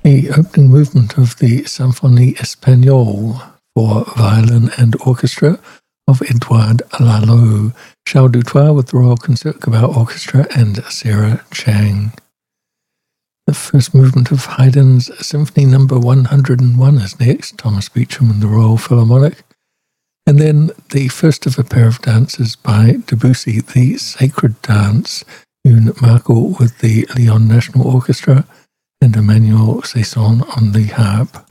The opening movement of the Symphonie Espagnole for violin and orchestra of Edouard Lalo, Charles Dutoit with the Royal Concertgebouw Orchestra and Sarah Chang. The first movement of Haydn's Symphony No. 101 is next, Thomas Beecham and the Royal Philharmonic. And then the first of a pair of dances by Debussy, the Sacred Dance, Une Markel with the Lyon National Orchestra, and Emmanuel Saison on the harp.